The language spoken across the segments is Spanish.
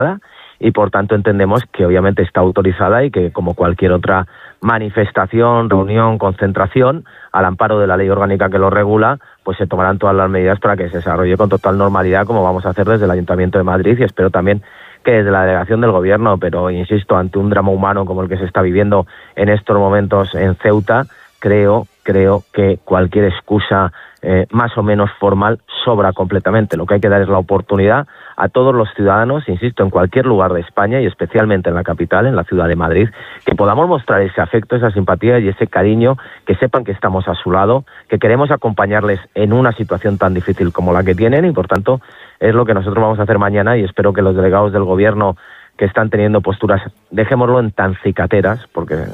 y por tanto entendemos que obviamente está autorizada y que como cualquier otra manifestación, reunión, concentración, al amparo de la ley orgánica que lo regula, pues se tomarán todas las medidas para que se desarrolle con total normalidad, como vamos a hacer desde el Ayuntamiento de Madrid y espero también que desde la delegación del Gobierno, pero insisto, ante un drama humano como el que se está viviendo en estos momentos en Ceuta, creo que cualquier excusa más o menos formal sobra completamente. Lo que hay que dar es la oportunidad a todos los ciudadanos, insisto, en cualquier lugar de España y especialmente en la capital, en la ciudad de Madrid, que podamos mostrar ese afecto, esa simpatía y ese cariño, que sepan que estamos a su lado, que queremos acompañarles en una situación tan difícil como la que tienen y por tanto es lo que nosotros vamos a hacer mañana y espero que los delegados del Gobierno que están teniendo posturas, dejémoslo en tan cicateras,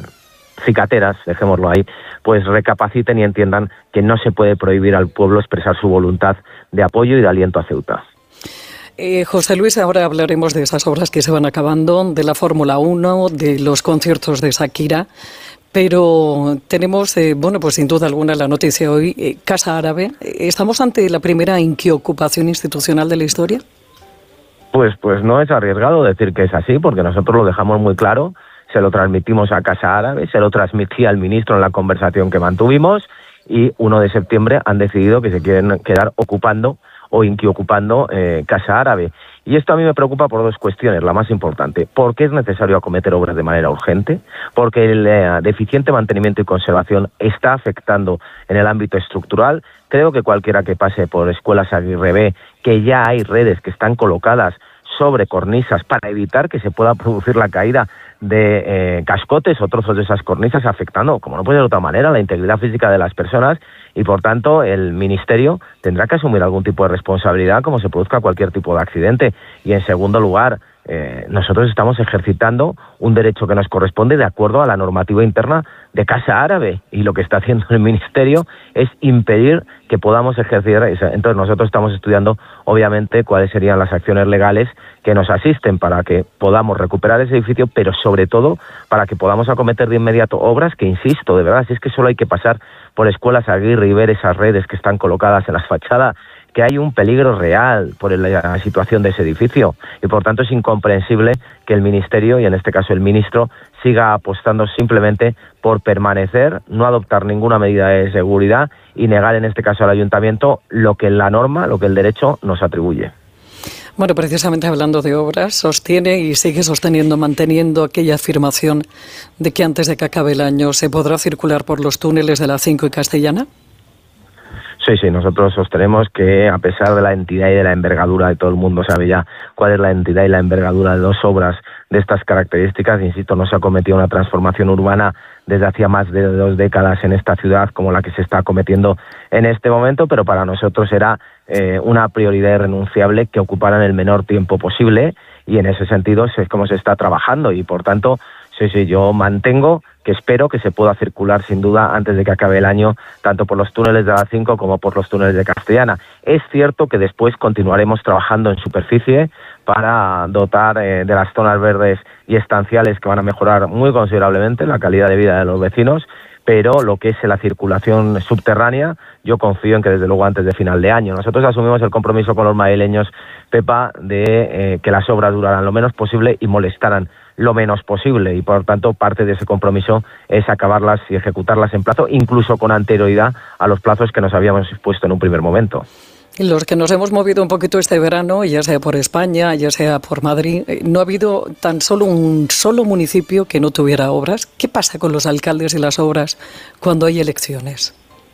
dejémoslo ahí, pues recapaciten y entiendan que no se puede prohibir al pueblo expresar su voluntad de apoyo y de aliento a Ceuta. José Luis, ahora hablaremos de esas obras que se van acabando, de la Fórmula 1, de los conciertos de Shakira, pero tenemos, pues sin duda alguna la noticia hoy, Casa Árabe. ¿Estamos ante la primera inquiocupación institucional de la historia? Pues no es arriesgado decir que es así, porque nosotros lo dejamos muy claro, se lo transmitimos a Casa Árabe, se lo transmití al ministro en la conversación que mantuvimos y 1 de septiembre han decidido que se quieren quedar ocupando o inquiocupando Casa Árabe. Y esto a mí me preocupa por dos cuestiones. La más importante, ¿por qué es necesario acometer obras de manera urgente? Porque el deficiente mantenimiento y conservación está afectando en el ámbito estructural. Creo que cualquiera que pase por Escuelas Aguirre B, que ya hay redes que están colocadas sobre cornisas para evitar que se pueda producir la caída de cascotes o trozos de esas cornisas, afectando, como no puede ser de otra manera, la integridad física de las personas y por tanto el Ministerio tendrá que asumir algún tipo de responsabilidad como se produzca cualquier tipo de accidente. Y en segundo lugar, nosotros estamos ejercitando un derecho que nos corresponde de acuerdo a la normativa interna de Casa Árabe y lo que está haciendo el Ministerio es impedir que podamos ejercer esa. Entonces nosotros estamos estudiando obviamente cuáles serían las acciones legales que nos asisten para que podamos recuperar ese edificio, pero sobre todo para que podamos acometer de inmediato obras que, insisto, de verdad, si es que solo hay que pasar por Escuelas Aguirre y ver esas redes que están colocadas en las fachadas, que hay un peligro real por la situación de ese edificio y por tanto es incomprensible que el Ministerio y en este caso el ministro siga apostando simplemente por permanecer, no adoptar ninguna medida de seguridad y negar en este caso al Ayuntamiento lo que la norma, lo que el derecho nos atribuye. Bueno, precisamente hablando de obras, sostiene y sigue sosteniendo, manteniendo aquella afirmación de que antes de que acabe el año se podrá circular por los túneles de la 5 y Castellana. Sí, nosotros sostenemos que a pesar de la entidad y de la envergadura, de todo el mundo sabe ya cuál es la entidad y la envergadura de dos obras de estas características, insisto, no se ha cometido una transformación urbana desde hacía más de 2 décadas en esta ciudad como la que se está cometiendo en este momento, pero para nosotros era una prioridad irrenunciable que ocuparan el menor tiempo posible y en ese sentido es como se está trabajando y por tanto yo mantengo que espero que se pueda circular sin duda antes de que acabe el año, tanto por los túneles de la 5 como por los túneles de Castellana. Es cierto que después continuaremos trabajando en superficie para dotar de las zonas verdes y estanciales que van a mejorar muy considerablemente la calidad de vida de los vecinos, pero lo que es la circulación subterránea, yo confío en que desde luego antes de final de año. Nosotros asumimos el compromiso con los madrileños, Pepa, de que las obras duraran lo menos posible y molestaran lo menos posible y por tanto parte de ese compromiso es acabarlas y ejecutarlas en plazo, incluso con anterioridad a los plazos que nos habíamos puesto en un primer momento. Los que nos hemos movido un poquito este verano, ya sea por España, ya sea por Madrid, no ha habido tan solo un solo municipio que no tuviera obras. ¿Qué pasa con los alcaldes y las obras cuando hay elecciones?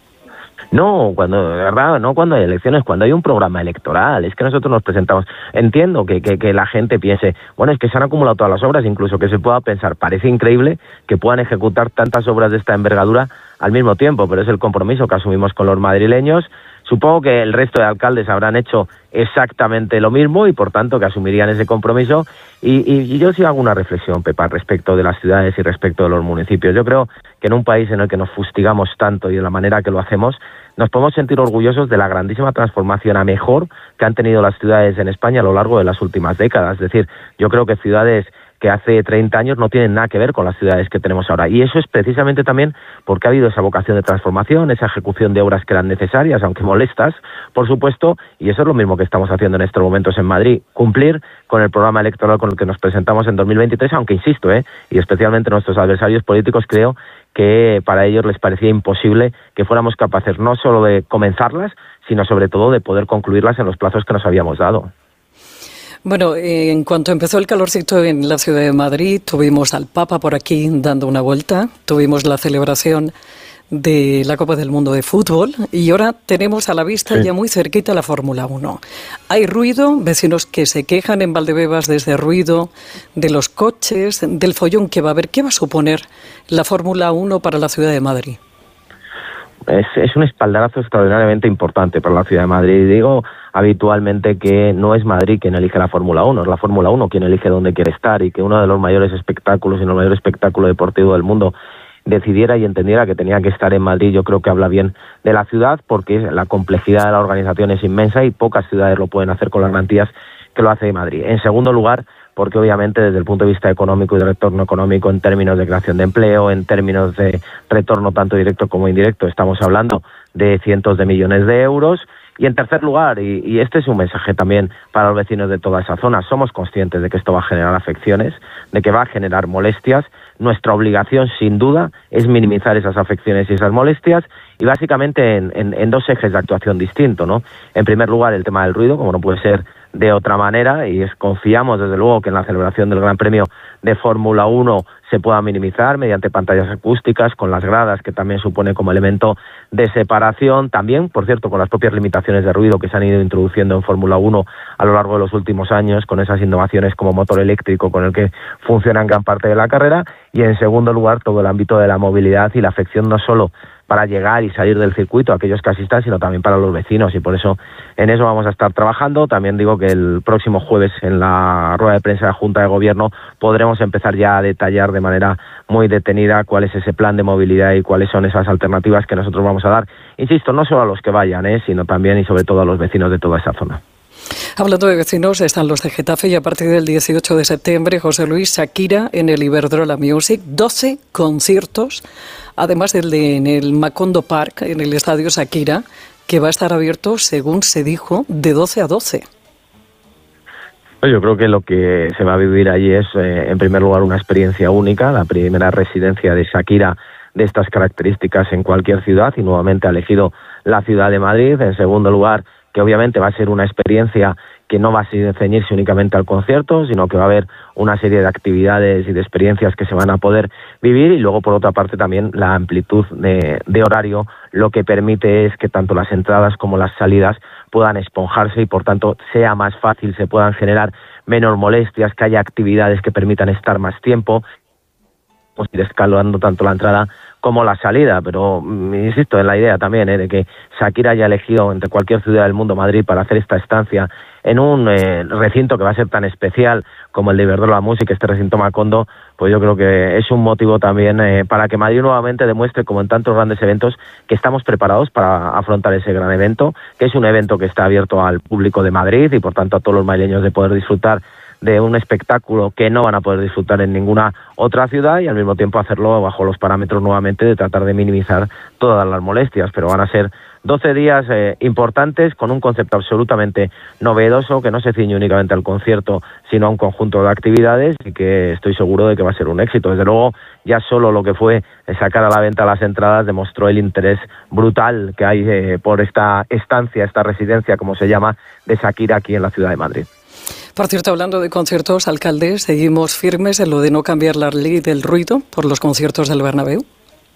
No, de verdad, no cuando hay elecciones, cuando hay un programa electoral. Es que nosotros nos presentamos. Entiendo que la gente piense, bueno, es que se han acumulado todas las obras, incluso que se pueda pensar, parece increíble que puedan ejecutar tantas obras de esta envergadura al mismo tiempo, pero es el compromiso que asumimos con los madrileños. Supongo que el resto de alcaldes habrán hecho exactamente lo mismo y por tanto que asumirían ese compromiso y yo sí hago una reflexión, Pepa, respecto de las ciudades y respecto de los municipios. Yo creo que en un país en el que nos fustigamos tanto y de la manera que lo hacemos, nos podemos sentir orgullosos de la grandísima transformación a mejor que han tenido las ciudades en España a lo largo de las últimas décadas. Es decir, yo creo que ciudades que hace 30 años no tienen nada que ver con las ciudades que tenemos ahora. Y eso es precisamente también porque ha habido esa vocación de transformación, esa ejecución de obras que eran necesarias, aunque molestas, por supuesto, y eso es lo mismo que estamos haciendo en estos momentos en Madrid, cumplir con el programa electoral con el que nos presentamos en 2023, aunque insisto, y especialmente nuestros adversarios políticos, creo que para ellos les parecía imposible que fuéramos capaces no solo de comenzarlas, sino sobre todo de poder concluirlas en los plazos que nos habíamos dado. Bueno, en cuanto empezó el calorcito en la ciudad de Madrid, tuvimos al Papa por aquí dando una vuelta, tuvimos la celebración de la Copa del Mundo de Fútbol y ahora tenemos a la vista ya muy cerquita la Fórmula 1. Hay ruido, vecinos que se quejan en Valdebebas de ese ruido, de los coches, del follón que va a haber. ¿Qué va a suponer la Fórmula 1 para la ciudad de Madrid? Es un espaldarazo extraordinariamente importante para la ciudad de Madrid. Digo habitualmente que no es Madrid quien elige la Fórmula 1, es la Fórmula 1 quien elige dónde quiere estar, y que uno de los mayores espectáculos y el mayor espectáculo deportivo del mundo decidiera y entendiera que tenía que estar en Madrid. Yo creo que habla bien de la ciudad, porque la complejidad de la organización es inmensa y pocas ciudades lo pueden hacer con las garantías que lo hace Madrid. En segundo lugar, porque obviamente desde el punto de vista económico y de retorno económico, en términos de creación de empleo, en términos de retorno tanto directo como indirecto, estamos hablando de cientos de millones de euros. Y en tercer lugar, y este es un mensaje también para los vecinos de toda esa zona, somos conscientes de que esto va a generar afecciones, de que va a generar molestias. Nuestra obligación, sin duda, es minimizar esas afecciones y esas molestias, y básicamente en dos ejes de actuación distintos, ¿no? En primer lugar, el tema del ruido, como no puede ser de otra manera, y confiamos desde luego que en la celebración del Gran Premio de Fórmula 1 se pueda minimizar mediante pantallas acústicas, con las gradas, que también supone como elemento de separación, también, por cierto, con las propias limitaciones de ruido que se han ido introduciendo en Fórmula 1 a lo largo de los últimos años, con esas innovaciones como motor eléctrico con el que funciona en gran parte de la carrera. Y en segundo lugar, todo el ámbito de la movilidad y la afección no solo para llegar y salir del circuito, aquellos que asistan, sino también para los vecinos, y por eso en eso vamos a estar trabajando. También digo que el próximo jueves, en la rueda de prensa de la Junta de Gobierno, podremos empezar ya a detallar de manera muy detenida cuál es ese plan de movilidad y cuáles son esas alternativas que nosotros vamos a dar, insisto, no solo a los que vayan, sino también y sobre todo a los vecinos de toda esa zona. Hablando de vecinos, están los de Getafe, y a partir del 18 de septiembre, José Luis, Shakira en el Iberdrola Music, 12 conciertos, además del en el Macondo Park, en el estadio Shakira, que va a estar abierto, según se dijo, de 12 a 12. Yo creo que lo que se va a vivir allí es, en primer lugar, una experiencia única, la primera residencia de Shakira de estas características en cualquier ciudad, y nuevamente ha elegido la ciudad de Madrid. En segundo lugar, que obviamente va a ser una experiencia que no va a ceñirse únicamente al concierto, sino que va a haber una serie de actividades y de experiencias que se van a poder vivir. Y luego, por otra parte, también la amplitud de horario lo que permite es que tanto las entradas como las salidas puedan esponjarse y, por tanto, sea más fácil, se puedan generar menos molestias, que haya actividades que permitan estar más tiempo, pues ir escalando tanto la entrada como la salida. Pero insisto en la idea también de que Shakira haya elegido entre cualquier ciudad del mundo Madrid para hacer esta estancia en un recinto que va a ser tan especial como el de Iberdrola Music, este recinto Macondo, pues yo creo que es un motivo también para que Madrid nuevamente demuestre, como en tantos grandes eventos, que estamos preparados para afrontar ese gran evento, que es un evento que está abierto al público de Madrid y por tanto a todos los madrileños de poder disfrutar de un espectáculo que no van a poder disfrutar en ninguna otra ciudad, y al mismo tiempo hacerlo bajo los parámetros nuevamente de tratar de minimizar todas las molestias. Pero van a ser 12 días importantes, con un concepto absolutamente novedoso, que no se ciñe únicamente al concierto, sino a un conjunto de actividades, y que estoy seguro de que va a ser un éxito. Desde luego, ya solo lo que fue sacar a la venta las entradas demostró el interés brutal que hay por esta estancia, esta residencia, como se llama, de Shakira aquí en la ciudad de Madrid. Por cierto, hablando de conciertos, alcalde, ¿seguimos firmes en lo de no cambiar la ley del ruido por los conciertos del Bernabéu?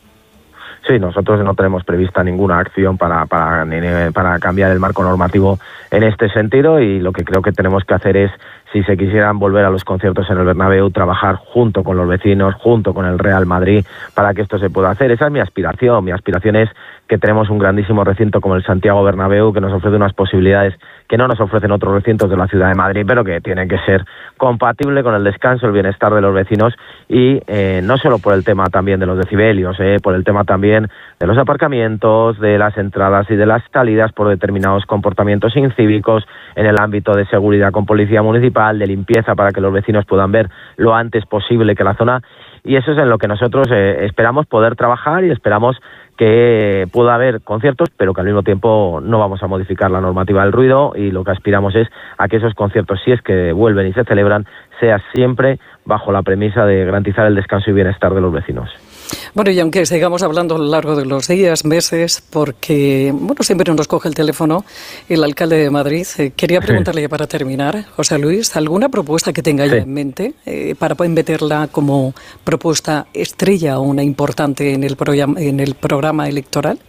Sí, nosotros no tenemos prevista ninguna acción para cambiar el marco normativo en este sentido, y lo que creo que tenemos que hacer es, si se quisieran volver a los conciertos en el Bernabéu, trabajar junto con los vecinos, junto con el Real Madrid, para que esto se pueda hacer. Esa es mi aspiración. Mi aspiración es que tenemos un grandísimo recinto como el Santiago Bernabéu, que nos ofrece unas posibilidades que no nos ofrecen otros recintos de la ciudad de Madrid, pero que tienen que ser compatibles con el descanso, el bienestar de los vecinos, y no solo por el tema también de los decibelios, por el tema también de los aparcamientos, de las entradas y de las salidas, por determinados comportamientos incívicos en el ámbito de seguridad con policía municipal. municipal de limpieza para que los vecinos puedan ver lo antes posible que la zona, y eso es en lo que nosotros esperamos poder trabajar, y esperamos que pueda haber conciertos, pero que al mismo tiempo no vamos a modificar la normativa del ruido, y lo que aspiramos es a que esos conciertos, si es que vuelven y se celebran, sea siempre bajo la premisa de garantizar el descanso y bienestar de los vecinos. Bueno, y aunque sigamos hablando a lo largo de los días, meses, porque siempre nos coge el teléfono el alcalde de Madrid, quería preguntarle ya para terminar, José Luis, ¿alguna propuesta que tenga ya en mente para poder meterla como propuesta estrella o una importante en el programa electoral?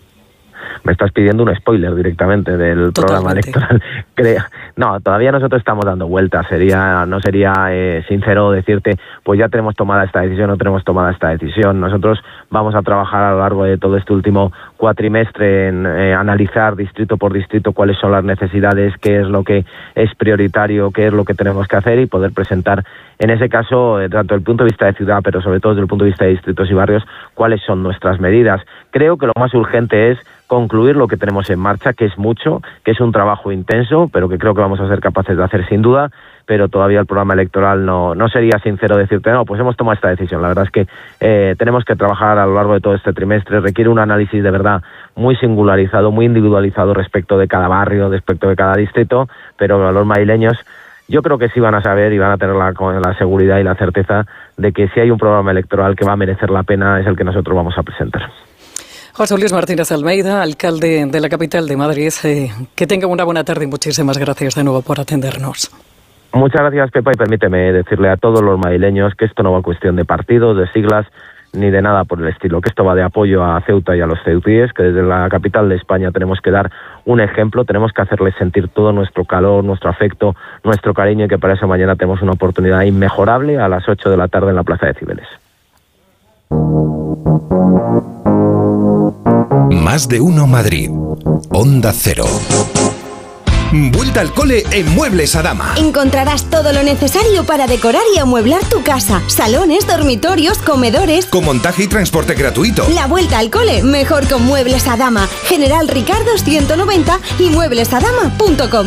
Me estás pidiendo un spoiler directamente del programa electoral. No, todavía nosotros estamos dando vueltas. No sería sincero decirte, pues ya tenemos tomada esta decisión o tenemos tomada esta decisión. Nosotros vamos a trabajar a lo largo de todo este último cuatrimestre en analizar distrito por distrito cuáles son las necesidades, qué es lo que es prioritario, qué es lo que tenemos que hacer, y poder presentar, en ese caso, tanto desde el punto de vista de ciudad, pero sobre todo desde el punto de vista de distritos y barrios, cuáles son nuestras medidas. Creo que lo más urgente es concluir lo que tenemos en marcha, que es mucho, que es un trabajo intenso, pero que creo que vamos a ser capaces de hacer sin duda, pero todavía el programa electoral no sería sincero decirte, no, pues hemos tomado esta decisión. La verdad es que tenemos que trabajar a lo largo de todo este trimestre, requiere un análisis de verdad muy singularizado, muy individualizado respecto de cada barrio, respecto de cada distrito, pero los madrileños yo creo que sí van a saber y van a tener la seguridad y la certeza de que si hay un programa electoral que va a merecer la pena, es el que nosotros vamos a presentar. José Luis Martínez Almeida, alcalde de la capital de Madrid, que tenga una buena tarde y muchísimas gracias de nuevo por atendernos. Muchas gracias, Pepa, y permíteme decirle a todos los madrileños que esto no va a cuestión de partidos, de siglas, ni de nada por el estilo, que esto va de apoyo a Ceuta y a los ceutíes, que desde la capital de España tenemos que dar un ejemplo, tenemos que hacerles sentir todo nuestro calor, nuestro afecto, nuestro cariño, y que para eso mañana tenemos una oportunidad inmejorable a las 8 de la tarde en la Plaza de Cibeles. Más de uno Madrid. Onda Cero. Vuelta al cole en Muebles Adama. Encontrarás todo lo necesario para decorar y amueblar tu casa. Salones, dormitorios, comedores. Con montaje y transporte gratuito. La vuelta al cole mejor con Muebles Adama. General Ricardo 190 y mueblesadama.com.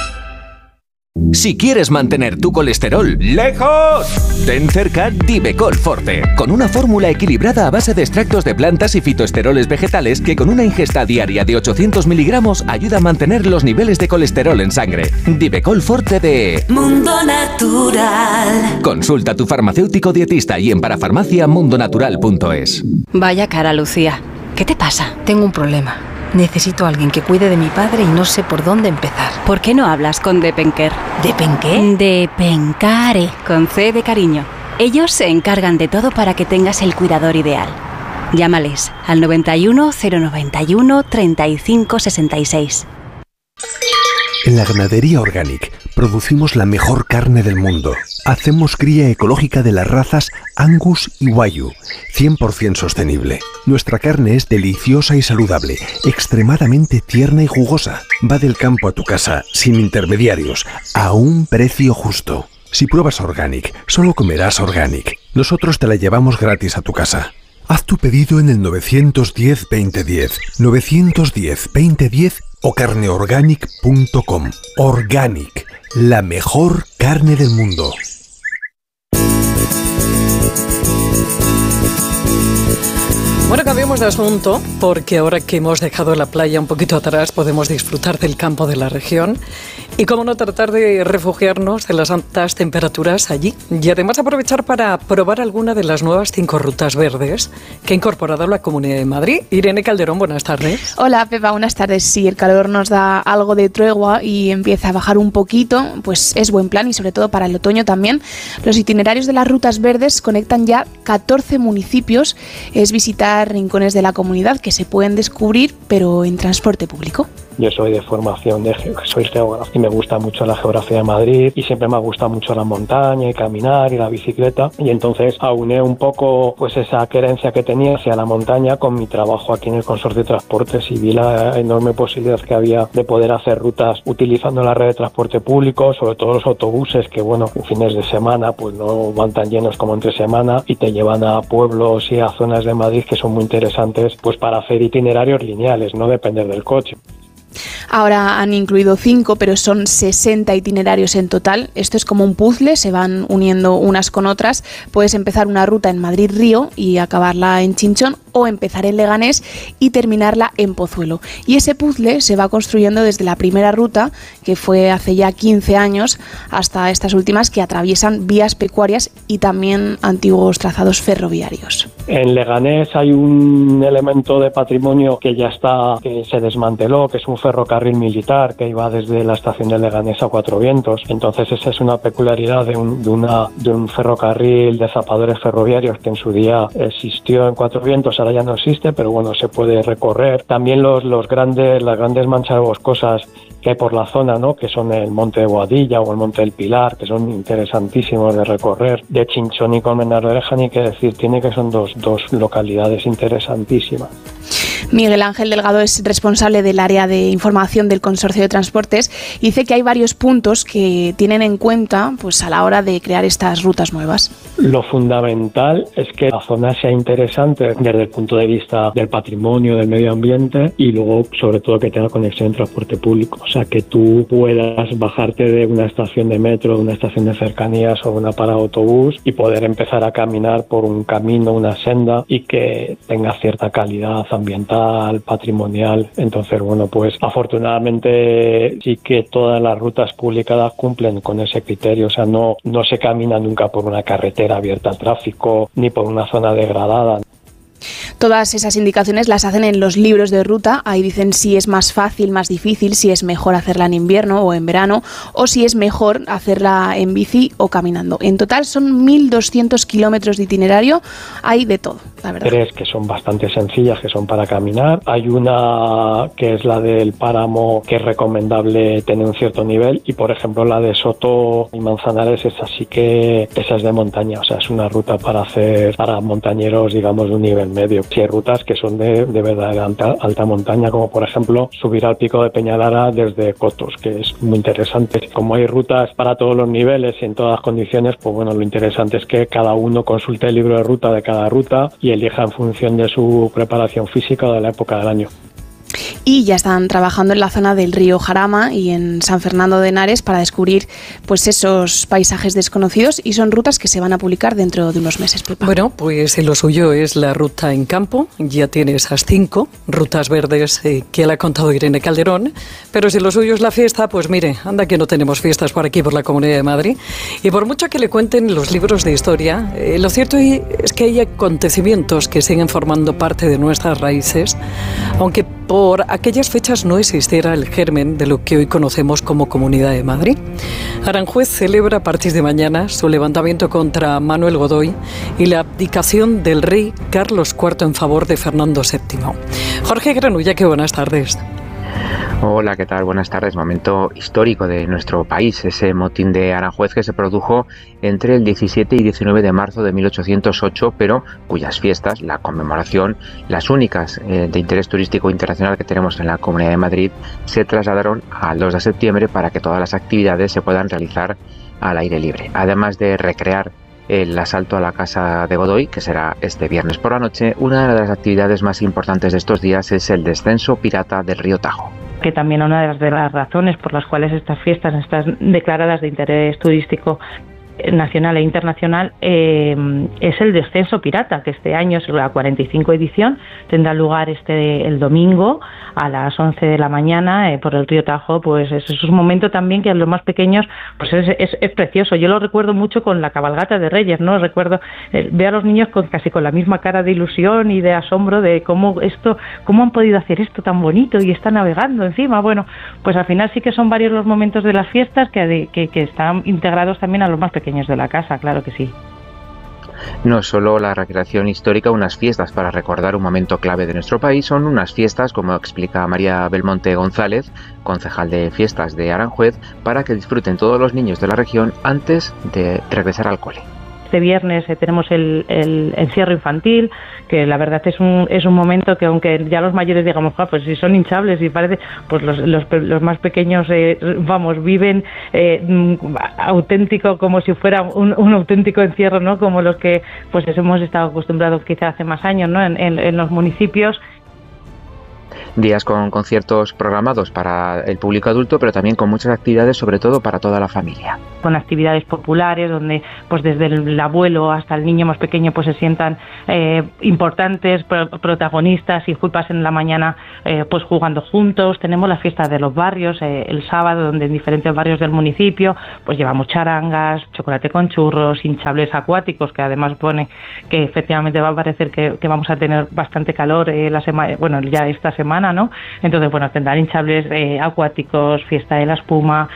Si quieres mantener tu colesterol lejos, ten cerca Divecol Forte, con una fórmula equilibrada a base de extractos de plantas y fitoesteroles vegetales que con una ingesta diaria de 800 miligramos ayuda a mantener los niveles de colesterol en sangre. Divecol Forte de Mundo Natural. Consulta a tu farmacéutico dietista y en parafarmaciamundonatural.es. Vaya cara, Lucía. ¿Qué te pasa? Tengo un problema. Necesito a alguien que cuide de mi padre y no sé por dónde empezar. ¿Por qué no hablas con Depenker? ¿Depenqué? Depencare, con C de cariño. Ellos se encargan de todo para que tengas el cuidador ideal. Llámales al 91 091 35 66. En la Ganadería Organic producimos la mejor carne del mundo. Hacemos cría ecológica de las razas Angus y Wagyu, 100% sostenible. Nuestra carne es deliciosa y saludable, extremadamente tierna y jugosa. Va del campo a tu casa, sin intermediarios, a un precio justo. Si pruebas Organic, solo comerás Organic. Nosotros te la llevamos gratis a tu casa. Haz tu pedido en el 910-2010, 910-2010 o carneorganic.com. Organic, la mejor carne del mundo. Bueno, cambiemos de asunto, porque ahora que hemos dejado la playa un poquito atrás, podemos disfrutar del campo de la región y, cómo no, tratar de refugiarnos de las altas temperaturas allí y además aprovechar para probar alguna de las nuevas 5 rutas verdes que ha incorporado la Comunidad de Madrid. Irene Calderón, buenas tardes. Hola, Pepa, buenas tardes. Sí, el calor nos da algo de tregua y empieza a bajar un poquito, pues es buen plan, y sobre todo para el otoño también. Los itinerarios de las rutas verdes conectan ya 14 municipios. Es visitar rincones de la comunidad que se pueden descubrir, pero en transporte público. Yo soy de formación, soy geógrafo y me gusta mucho la geografía de Madrid y siempre me ha gustado mucho la montaña y caminar y la bicicleta, y entonces auné un poco pues esa querencia que tenía hacia la montaña con mi trabajo aquí en el Consorcio de Transportes, y vi la enorme posibilidad que había de poder hacer rutas utilizando la red de transporte público, sobre todo los autobuses que, bueno, en fines de semana pues no van tan llenos como entre semana y te llevan a pueblos y a zonas de Madrid que son muy interesantes pues para hacer itinerarios lineales, no depender del coche. Ahora han incluido 5, pero son 60 itinerarios en total. Esto es como un puzzle, se van uniendo unas con otras. Puedes empezar una ruta en Madrid-Río y acabarla en Chinchón, o empezar en Leganés y terminarla en Pozuelo. Y ese puzzle se va construyendo desde la primera ruta, que fue hace ya 15 años, hasta estas últimas que atraviesan vías pecuarias y también antiguos trazados ferroviarios. En Leganés hay un elemento de patrimonio que ya está, que se desmanteló, que es un ferrocarril militar que iba desde la estación de Leganés a Cuatro Vientos. Entonces esa es una peculiaridad de un ferrocarril de zapadores ferroviarios que en su día existió en Cuatro Vientos. Ahora ya no existe, pero bueno, se puede recorrer. También las grandes manchas boscosas que hay por la zona, ¿no? Que son el Monte de Boadilla o el Monte del Pilar, que son interesantísimos de recorrer. De Chinchón y Colmenar de Oreja, ni que decir, tiene que son dos localidades interesantísimas. Miguel Ángel Delgado es responsable del área de información del Consorcio de Transportes y dice que hay varios puntos que tienen en cuenta pues a la hora de crear estas rutas nuevas. Lo fundamental es que la zona sea interesante desde el punto de vista del patrimonio, del medio ambiente y luego sobre todo que tenga conexión en transporte público. O sea, que tú puedas bajarte de una estación de metro, de una estación de cercanías o una parada de autobús y poder empezar a caminar por un camino, una senda y que tenga cierta calidad ambiental, patrimonial. Entonces, bueno, pues afortunadamente sí que todas las rutas publicadas cumplen con ese criterio. O sea, no se camina nunca por una carretera abierta al tráfico ni por una zona degradada. Todas esas indicaciones las hacen en los libros de ruta. Ahí dicen si es más fácil, más difícil, si es mejor hacerla en invierno o en verano, o si es mejor hacerla en bici o caminando. En total son 1.200 kilómetros de itinerario. Hay de todo, la verdad. 3 que son bastante sencillas, que son para caminar. Hay una que es la del Páramo, que es recomendable tener un cierto nivel. Y, por ejemplo, la de Soto y Manzanares, esa sí que esa es de montaña. O sea, es una ruta para montañeros, digamos, de un nivel medio. Sí, hay rutas que son de verdadera alta montaña, como por ejemplo subir al pico de Peñalara desde Cotos, que es muy interesante. Como hay rutas para todos los niveles y en todas las condiciones, pues bueno, lo interesante es que cada uno consulte el libro de ruta de cada ruta y elija en función de su preparación física o de la época del año. Y ya están trabajando en la zona del río Jarama y en San Fernando de Henares para descubrir pues esos paisajes desconocidos, y son rutas que se van a publicar dentro de unos meses, Pepa. Bueno, pues lo suyo es la ruta en campo. Ya tiene esas 5 rutas verdes que le ha contado Irene Calderón, pero si lo suyo es la fiesta, pues mire, anda que no tenemos fiestas por aquí, por la Comunidad de Madrid. Y por mucho que le cuenten los libros de historia, lo cierto es que hay acontecimientos que siguen formando parte de nuestras raíces, aunque por aquellas fechas no existiera el germen de lo que hoy conocemos como Comunidad de Madrid. Aranjuez celebra a partir de mañana su levantamiento contra Manuel Godoy y la abdicación del rey Carlos IV en favor de Fernando VII. Jorge Granulla, qué buenas tardes. Hola, ¿qué tal? Buenas tardes. Momento histórico de nuestro país, ese motín de Aranjuez que se produjo entre el 17 y 19 de marzo de 1808, pero cuyas fiestas, la conmemoración, las únicas de interés turístico internacional que tenemos en la Comunidad de Madrid, se trasladaron al 2 de septiembre para que todas las actividades se puedan realizar al aire libre. Además de recrear el asalto a la casa de Godoy, que será este viernes por la noche, una de las actividades más importantes de estos días es el descenso pirata del río Tajo. Que también una de las razones por las cuales estas fiestas están declaradas de interés turístico nacional e internacional es el descenso pirata, que este año es la 45 edición, tendrá lugar el domingo a las 11 de la mañana por el río Tajo. Pues es un momento también que a los más pequeños pues es precioso. Yo lo recuerdo mucho con la cabalgata de Reyes, ¿no? Recuerdo ver a los niños casi con la misma cara de ilusión y de asombro de cómo han podido hacer esto tan bonito y está navegando encima. Bueno, pues al final sí que son varios los momentos de las fiestas que están integrados también a los más pequeños de la casa, claro que sí. No solo la recreación histórica, unas fiestas para recordar un momento clave de nuestro país, son unas fiestas, como explica María Belmonte González, concejal de fiestas de Aranjuez, para que disfruten todos los niños de la región antes de regresar al cole. Este viernes tenemos el encierro infantil, que la verdad es un momento que, aunque ya los mayores digamos, pues si son hinchables y parece, pues los más pequeños viven auténtico, como si fuera un auténtico encierro, ¿no? Como los que pues hemos estado acostumbrados quizá hace más años, ¿no? En los municipios. días con conciertos programados para el público adulto, pero también con muchas actividades, sobre todo para toda la familia. Con actividades populares donde pues desde el abuelo hasta el niño más pequeño pues se sientan importantes protagonistas y pasen la mañana pues jugando juntos. Tenemos las fiestas de los barrios el sábado, donde en diferentes barrios del municipio pues llevamos charangas, chocolate con churros, hinchables acuáticos, que además pone que efectivamente va a parecer que vamos a tener bastante calor ya esta semana, ¿no? Entonces, bueno, tendrán hinchables acuáticos, fiesta de la espuma.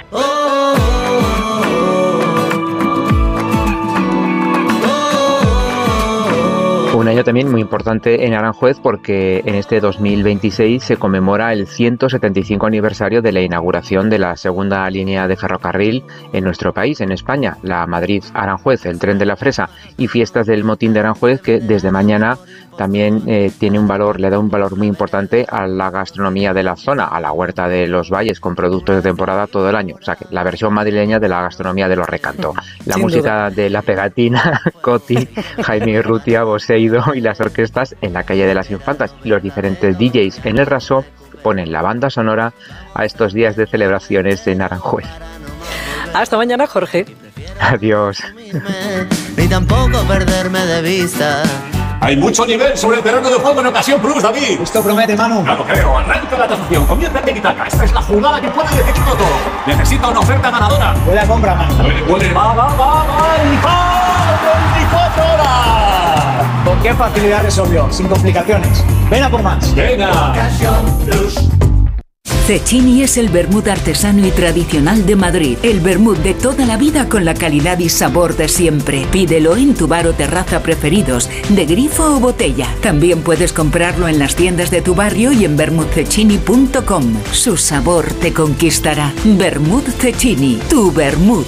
Un año también muy importante en Aranjuez porque en este 2026 se conmemora el 175 aniversario de la inauguración de la segunda línea de ferrocarril en nuestro país, en España, la Madrid-Aranjuez, el tren de la Fresa, y fiestas del motín de Aranjuez, que desde mañana también le da un valor muy importante a la gastronomía de la zona, a la huerta de los valles, con productos de temporada todo el año. O sea, que la versión madrileña de la gastronomía de los Recanto. La Sin música duda. de La Pegatina, Coti, Jaime Urrutia, Boseido y las orquestas en la calle de las Infantas, y los diferentes DJs en el Raso ponen la banda sonora a estos días de celebraciones en Aranjuez. Hasta mañana, Jorge. Adiós. Ni tampoco perderme de vista. Hay mucho nivel sobre el terreno de juego en Ocasión Plus, David. Esto promete, Manu. Ya lo creo. Arranca la tasación. Comienza el tiki-taka. Esta es la jugada que puede decidirlo todo. Necesita una oferta ganadora. Buena compra, Manu. Puede. Va. ¡El 24 horas! ¿Con qué facilidad resolvió? Sin complicaciones. Ven a por más. Venga. Ocasión Plus. Cecchini es el vermut artesano y tradicional de Madrid. El vermut de toda la vida con la calidad y sabor de siempre. Pídelo en tu bar o terraza preferidos, de grifo o botella. También puedes comprarlo en las tiendas de tu barrio y en vermutcecchini.com. Su sabor te conquistará. Vermut Cecchini, tu vermut.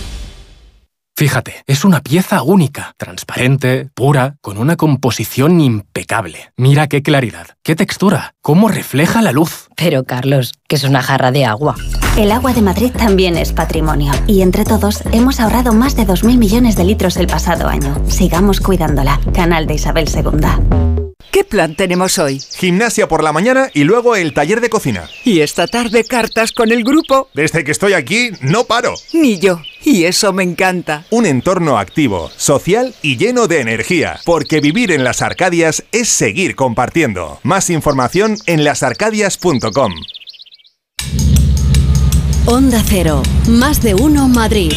Fíjate, es una pieza única, transparente, pura, con una composición impecable. Mira qué claridad, qué textura, cómo refleja la luz. Pero, Carlos, que es una jarra de agua. El agua de Madrid también es patrimonio. Y entre todos hemos ahorrado más de 2.000 millones de litros el pasado año. Sigamos cuidándola. Canal de Isabel II. ¿Qué plan tenemos hoy? Gimnasia por la mañana y luego el taller de cocina. Y esta tarde cartas con el grupo. Desde que estoy aquí no paro. Ni yo. Y eso me encanta. Un entorno activo, social y lleno de energía. Porque vivir en las Arcadias es seguir compartiendo. Más información en lasarcadias.com. Onda Cero, más de uno Madrid.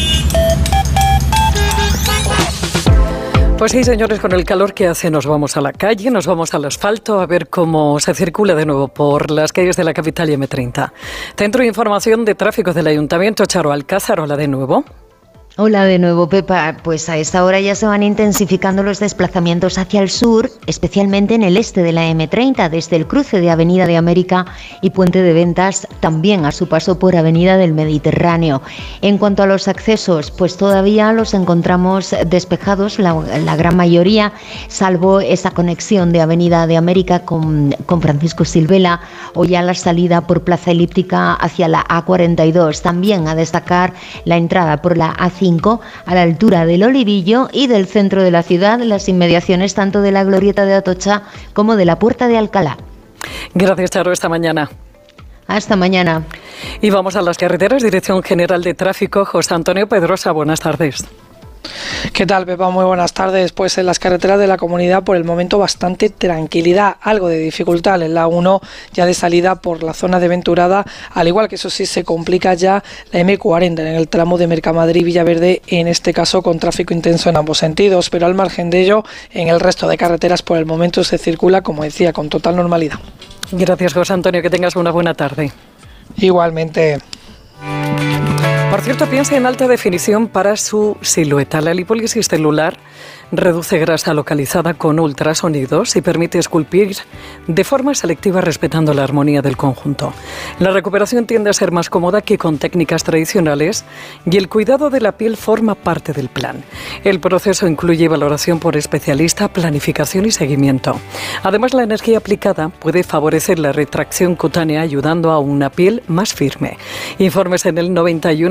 Pues sí, señores, con el calor que hace nos vamos a la calle, nos vamos al asfalto a ver cómo se circula de nuevo por las calles de la capital y M30. Centro de Información de Tráfico del Ayuntamiento, Charo Alcázar, hola de nuevo. Hola de nuevo, Pepa. Pues a esta hora ya se van intensificando los desplazamientos hacia el sur, especialmente en el este de la M30, desde el cruce de Avenida de América y Puente de Ventas, también a su paso por Avenida del Mediterráneo. En cuanto a los accesos, pues todavía los encontramos despejados, la gran mayoría, salvo esa conexión de Avenida de América con Francisco Silvela, o ya la salida por Plaza Elíptica hacia la A42. También a destacar la entrada por la A5 a la altura del Olivillo y del centro de la ciudad, las inmediaciones tanto de la Glorieta de Atocha como de la Puerta de Alcalá. Gracias, Charo, esta mañana. Hasta mañana. Y vamos a las carreteras. Dirección General de Tráfico, José Antonio Pedrosa, buenas tardes. ¿Qué tal, Pepa? Muy buenas tardes. Pues en las carreteras de la comunidad por el momento bastante tranquilidad, algo de dificultad en la 1 ya de salida por la zona de Venturada, al igual que eso sí se complica ya la M40 en el tramo de Mercamadrid-Villaverde, en este caso con tráfico intenso en ambos sentidos, pero al margen de ello, en el resto de carreteras por el momento se circula, como decía, con total normalidad. Gracias, José Antonio, que tengas una buena tarde. Igualmente. Por cierto, piensa en alta definición para su silueta. La lipólisis celular reduce grasa localizada con ultrasonidos y permite esculpir de forma selectiva respetando la armonía del conjunto. La recuperación tiende a ser más cómoda que con técnicas tradicionales y el cuidado de la piel forma parte del plan. El proceso incluye valoración por especialista, planificación y seguimiento. Además, la energía aplicada puede favorecer la retracción cutánea ayudando a una piel más firme. Informes en el 91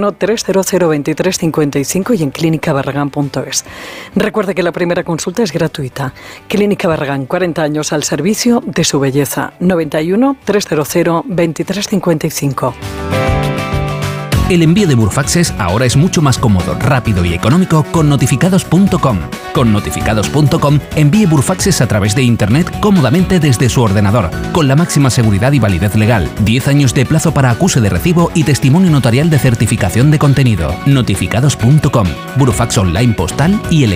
91-300-2355 y en clínicabarragán.es. Recuerde que la primera consulta es gratuita. Clínica Barragán, 40 años al servicio de su belleza. 91-300-2355. El envío de Burfaxes ahora es mucho más cómodo, rápido y económico con notificados.com. Con notificados.com envíe Burfaxes a través de Internet cómodamente desde su ordenador, con la máxima seguridad y validez legal, 10 años de plazo para acuse de recibo y testimonio notarial de certificación de contenido. Notificados.com. Burfax online postal y electrónico.